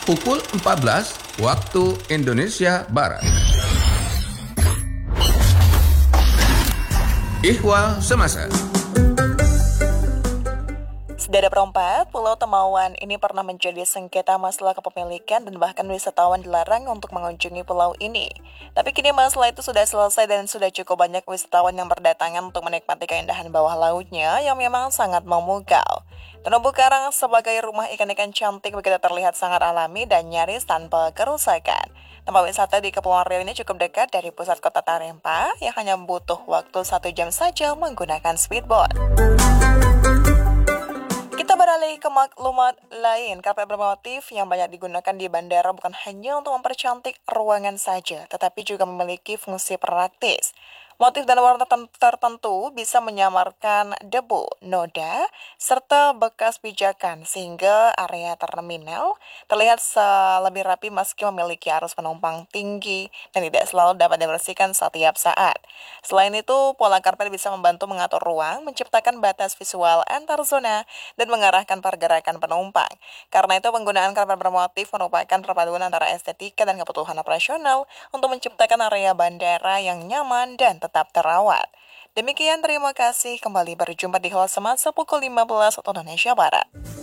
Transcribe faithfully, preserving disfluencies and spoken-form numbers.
pukul empat belas waktu Indonesia Barat. Ihwal Semasa. Sedara perempat, Pulau Temawan ini pernah menjadi sengketa masalah kepemilikan dan bahkan wisatawan dilarang untuk mengunjungi pulau ini. Tapi kini masalah itu sudah selesai dan sudah cukup banyak wisatawan yang berdatangan untuk menikmati keindahan bawah lautnya yang memang sangat memukau. Terumbu karang sebagai rumah ikan-ikan cantik begitu terlihat sangat alami dan nyaris tanpa kerusakan. Tempat wisata di Kepulauan Riau ini cukup dekat dari pusat kota Tarempa yang hanya butuh waktu satu jam saja menggunakan speedboat. Kita beralih ke maklumat lain, karpet bermotif yang banyak digunakan di bandara bukan hanya untuk mempercantik ruangan saja, tetapi juga memiliki fungsi praktis. Motif dan warna tertentu bisa menyamarkan debu, noda, serta bekas pijakan sehingga area terminal terlihat lebih rapi meski memiliki arus penumpang tinggi dan tidak selalu dapat dibersihkan setiap saat. Selain itu, pola karpet bisa membantu mengatur ruang, menciptakan batas visual antar zona, dan mengarahkan pergerakan penumpang. Karena itu, penggunaan karpet bermotif merupakan perpaduan antara estetika dan kebutuhan operasional untuk menciptakan area bandara yang nyaman dan tetap terawat. Demikian, terima kasih. Kembali berjumpa di Ihwal Semasa pukul lima belas waktu Indonesia Barat.